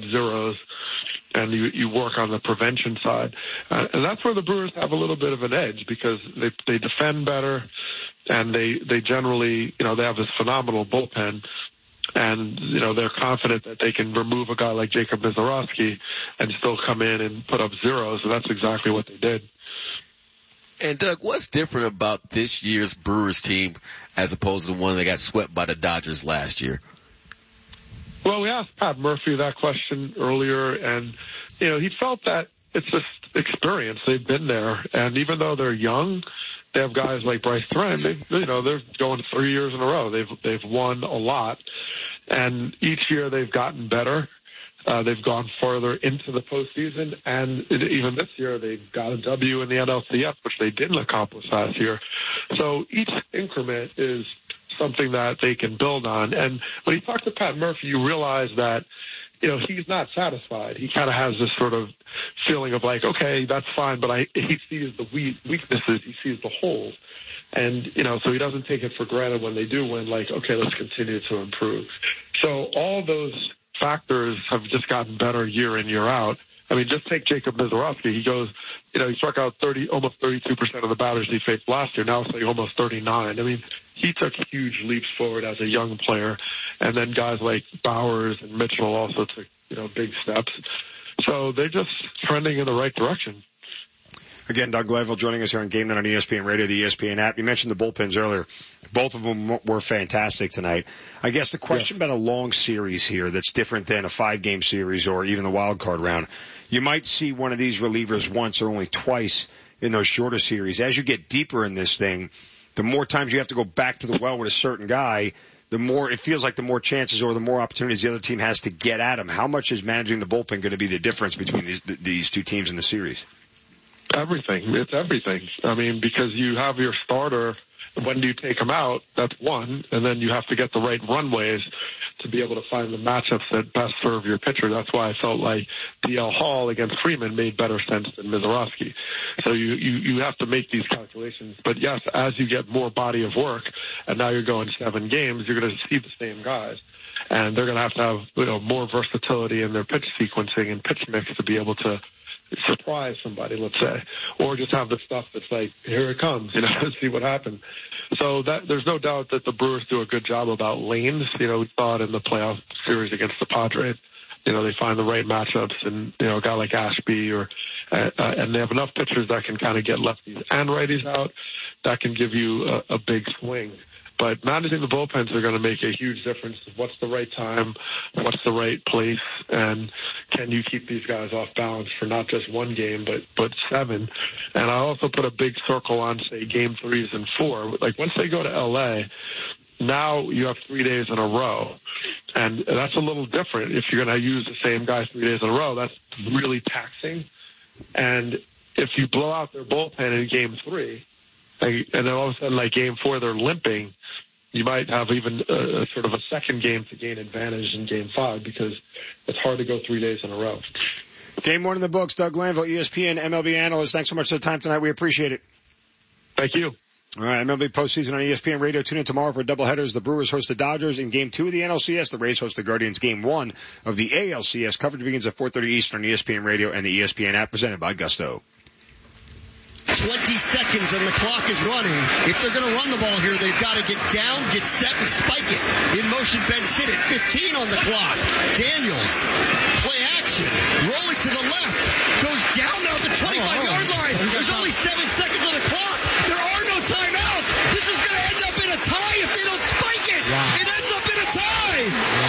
zeros, and you work on the prevention side. And that's where the Brewers have a little bit of an edge, because they defend better, and they generally, they have this phenomenal bullpen. And, they're confident that they can remove a guy like Jacob Misiorowski and still come in and put up zeros, and that's exactly what they did. And, Doug, what's different about this year's Brewers team as opposed to the one that got swept by the Dodgers last year? Well, we asked Pat Murphy that question earlier, and, he felt that it's just experience. They've been there, and even though they're young, they have guys like Bryce Thrun. They're going 3 years in a row. They've won a lot, and each year they've gotten better. They've gone further into the postseason, and even this year they've got a W in the NLCS, which they didn't accomplish last year. So each increment is something that they can build on. And when you talk to Pat Murphy, you realize that he's not satisfied. He kind of has this sort of feeling of like, okay, that's fine, but he sees the weaknesses, he sees the holes. And, so he doesn't take it for granted when they do win, like, okay, let's continue to improve. So all those factors have just gotten better year in, year out. I mean, just take Jacob Misiorowski. He goes, he struck out almost 32% of the batters he faced last year. Now it's like almost 39. I mean, he took huge leaps forward as a young player. And then guys like Bowers and Mitchell also took, big steps. So they're just trending in the right direction. Again, Doug Glanville joining us here on Game Night on ESPN Radio, the ESPN app. You mentioned the bullpens earlier. Both of them were fantastic tonight. I guess the question about a long series here that's different than a 5-game series or even the wild card round, you might see one of these relievers once or only twice in those shorter series. As you get deeper in this thing, the more times you have to go back to the well with a certain guy, the more it feels like the more chances or the more opportunities the other team has to get at him. How much is managing the bullpen going to be the difference between these two teams in the series? Everything. It's everything. I mean, because you have your starter. When do you take him out? That's one. And then you have to get the right runways to be able to find the matchups that best serve your pitcher. That's why I felt like DL Hall against Freeman made better sense than Misiorowski. So you have to make these calculations. But yes, as you get more body of work, and now you're going 7 games, you're going to see the same guys. And they're going to have more versatility in their pitch sequencing and pitch mix to be able to surprise somebody, let's say, or just have the stuff that's like, here it comes, see what happens. So there's no doubt that the Brewers do a good job about lanes. We saw it in the playoff series against the Padres. They find the right matchups, and a guy like Ashby and they have enough pitchers that can kind of get lefties and righties out. That can give you a big swing. But managing the bullpens are going to make a huge difference. What's the right time? What's the right place? And can you keep these guys off balance for not just one game, but 7? And I also put a big circle on, say, game 3s and 4. Like, once they go to L.A., now you have 3 days in a row. And that's a little different. If you're going to use the same guy 3 days in a row, that's really taxing. And if you blow out their bullpen in game 3, and then all of a sudden, like game 4, they're limping, you might have even a sort of a second game to gain advantage in game 5, because it's hard to go 3 days in a row. Game 1 in the books. Doug Glanville, ESPN MLB analyst. Thanks so much for the time tonight. We appreciate it. Thank you. All right, MLB postseason on ESPN Radio. Tune in tomorrow for doubleheaders. The Brewers host the Dodgers in Game 2 of the NLCS. The Rays host the Guardians. Game 1 of the ALCS. Coverage begins at 4:30 Eastern on ESPN Radio and the ESPN app, presented by Gusto. 20 seconds and the clock is running. If they're going to run the ball here, they've got to get down, get set, and spike it. In motion, Ben Sinnott, 15 on the clock. Daniels, play action, rolling to the left, goes down now at the 25-yard line. There's only 7 seconds on the clock. There are no timeouts. This is going to end up in a tie if they don't spike it. Wow. It ends up in a tie.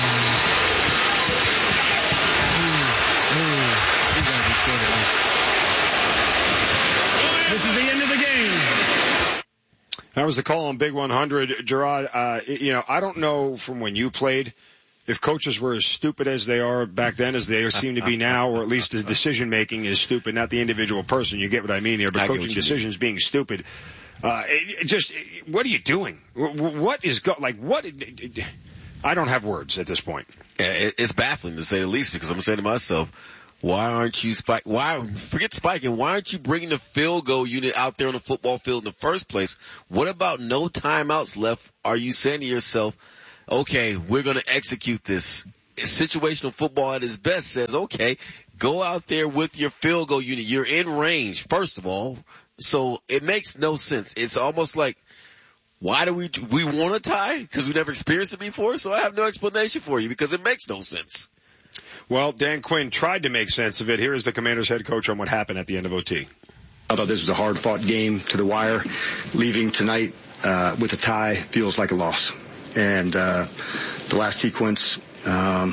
This is the end of the game. That was the call on Big 100. Gerard, I don't know from when you played if coaches were as stupid as they are back then as they seem to be now, or at least the decision-making is stupid, not the individual person. You get what I mean here, but coaching decisions being stupid. What are you doing? What is what? I don't have words at this point. Yeah, it's baffling to say the least, because I'm saying to myself, why aren't you forget spiking, why aren't you bringing the field goal unit out there on the football field in the first place? What about no timeouts left? Are you saying to yourself, okay, we're going to execute this situational football at its best says, okay, go out there with your field goal unit. You're in range, first of all. So it makes no sense. It's almost like, why do we want to tie? Because we never experienced it before. So I have no explanation for you because it makes no sense. Well, Dan Quinn tried to make sense of it. Here is the Commanders head coach on what happened at the end of OT. I thought this was a hard-fought game to the wire. Leaving tonight with a tie feels like a loss. And the last sequence, we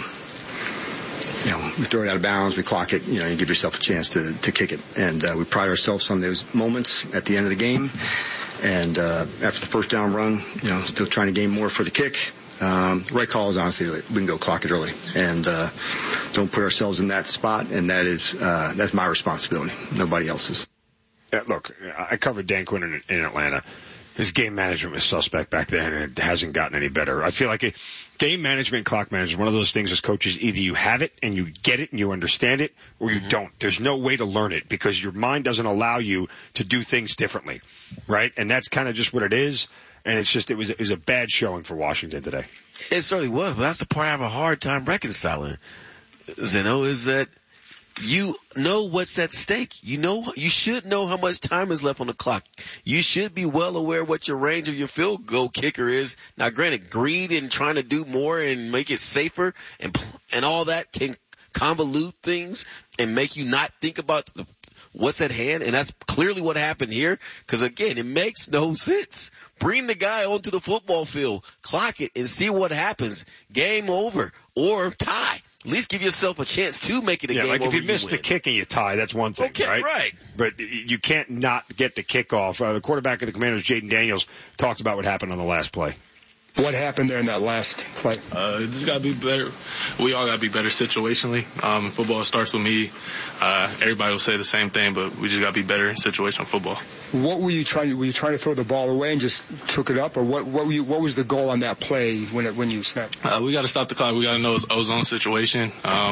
throw it out of bounds, we clock it, you give yourself a chance to kick it. And we pride ourselves on those moments at the end of the game. And after the first down run, still trying to gain more for the kick. Right call is honestly we can go clock it early and don't put ourselves in that spot. And that's my responsibility, nobody else's. Look, I covered Dan Quinn in Atlanta. His game management was suspect back then, and it hasn't gotten any better. I feel like game management, clock management, one of those things as coaches, either you have it and you get it and you understand it, or you don't. There's no way to learn it because your mind doesn't allow you to do things differently, right? And that's kind of just what it is. And it's just, it was a bad showing for Washington today. It certainly was, but that's the part I have a hard time reconciling, Zeno, is that you know what's at stake. You should know how much time is left on the clock. You should be well aware what your range of your field goal kicker is. Now, granted, greed and trying to do more and make it safer and all that can convolute things and make you not think about what's at hand. And that's clearly what happened here. Because again, it makes no sense. Bring the guy onto the football field, clock it, and see what happens. Game over or tie. At least give yourself a chance to make it a game over. If you miss the kick and you tie, that's one thing, okay, right? But you can't not get the kickoff. The quarterback of the Commanders, Jaden Daniels, talked about what happened on the last play. What happened there in that last play? Just got to be better. We all got to be better situationally. Football starts with me. Everybody will say the same thing, but we just got to be better in situational football. What were you trying to? Were you trying to throw the ball away and just took it up, or what was the goal on that play when you snapped? We got to stop the clock. We got to know it's ozone situation.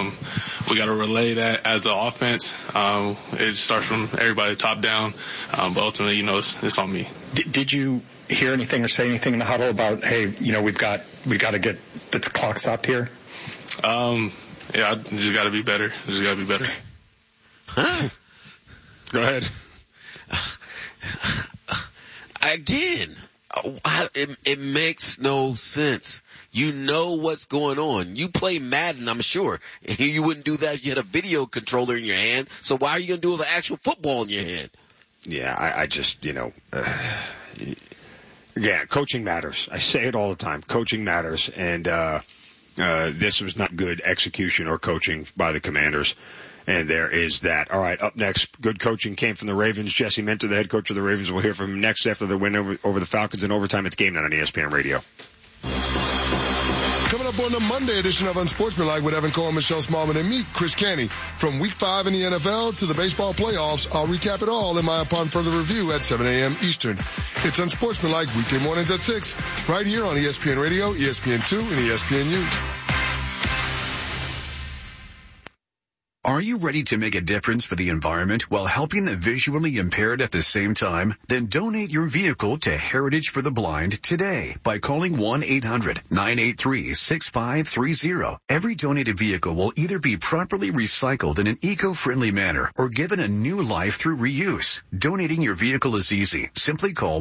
We got to relay that as an offense. It starts from everybody top down, but ultimately, it's on me. Did you hear anything or say anything in the huddle about, hey, we got to get the clock stopped here? I just got to be better. Huh? Go ahead. Again, it makes no sense. You know what's going on. You play Madden, I'm sure. You wouldn't do that if you had a video controller in your hand. So why are you going to do it with an actual football in your hand? Yeah, I just, yeah, coaching matters. I say it all the time. Coaching matters. And this was not good execution or coaching by the Commanders. And there is that. All right, up next, good coaching came from the Ravens. Jesse Minter, the head coach of the Ravens, we'll hear from him next after the win over the Falcons in overtime. It's Game Night on ESPN Radio. Coming up on the Monday edition of Unsportsmanlike with Evan Cohen, Michelle Smallman, and me, Chris Canty. From Week 5 in the NFL to the baseball playoffs, I'll recap it all in my Upon Further Review at 7 a.m. Eastern. It's Unsportsmanlike weekday mornings at 6, right here on ESPN Radio, ESPN2, and ESPNU. Are you ready to make a difference for the environment while helping the visually impaired at the same time? Then donate your vehicle to Heritage for the Blind today by calling 1-800-983-6530. Every donated vehicle will either be properly recycled in an eco-friendly manner or given a new life through reuse. Donating your vehicle is easy. Simply call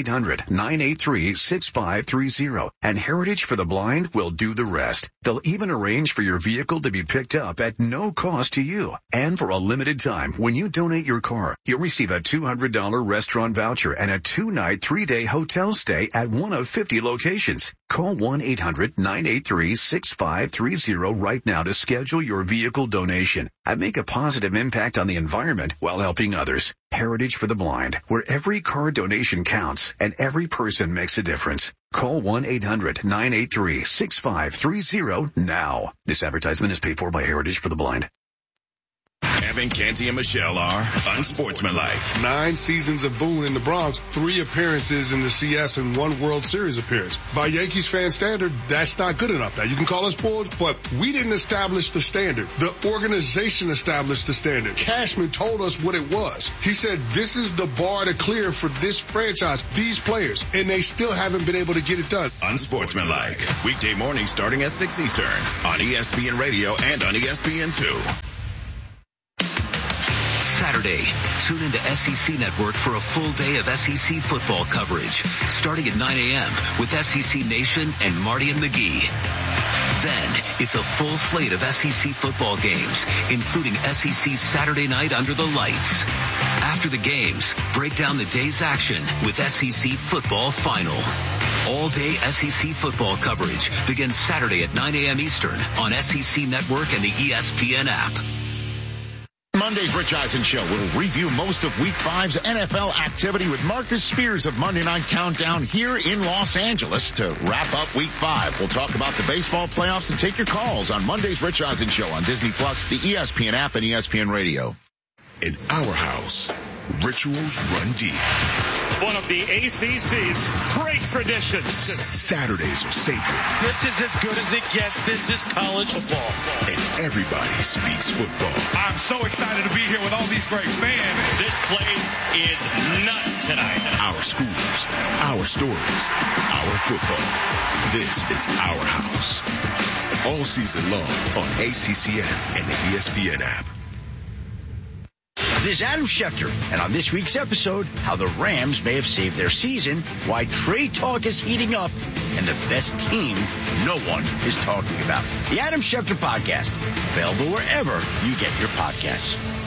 1-800-983-6530 and Heritage for the Blind will do the rest. They'll even arrange for your vehicle to be picked up at no cost to you. And for a limited time, when you donate your car, you'll receive a $200 restaurant voucher and a 2-night, 3-day hotel stay at one of 50 locations. Call 1-800-983-6530 right now to schedule your vehicle donation and make a positive impact on the environment while helping others. Heritage for the Blind, where every car donation counts and every person makes a difference. Call 1-800-983-6530 now. This advertisement is paid for by Heritage for the Blind. Kevin, Canty, and Michelle are unsportsmanlike. 9 seasons of Boone in the Bronx, 3 appearances in the CS, and 1 World Series appearance. By Yankees fan standard, that's not good enough. Now, you can call us spoiled, but we didn't establish the standard. The organization established the standard. Cashman told us what it was. He said, this is the bar to clear for this franchise, these players, and they still haven't been able to get it done. Unsportsmanlike. Weekday mornings starting at 6 Eastern on ESPN Radio and on ESPN2. Saturday, tune into SEC Network for a full day of SEC football coverage, starting at 9 a.m. with SEC Nation and Marty and McGee. Then, it's a full slate of SEC football games, including SEC Saturday Night Under the Lights. After the games, break down the day's action with SEC Football Final. All-day SEC football coverage begins Saturday at 9 a.m. Eastern on SEC Network and the ESPN app. Monday's Rich Eisen Show will review most of Week 5's NFL activity with Marcus Spears of Monday Night Countdown here in Los Angeles to wrap up Week 5. We'll talk about the baseball playoffs and take your calls on Monday's Rich Eisen Show on Disney+, the ESPN app, and ESPN Radio. In our house, rituals run deep. One of the ACC's great traditions. Saturdays are sacred. This is as good as it gets. This is college football. And everybody speaks football. I'm so excited to be here with all these great fans. This place is nuts tonight. Our schools, our stories, our football. This is our house. All season long on ACCN and the ESPN app. This is Adam Schefter, and on this week's episode, how the Rams may have saved their season, why trade talk is heating up, and the best team no one is talking about. The Adam Schefter Podcast, available wherever you get your podcasts.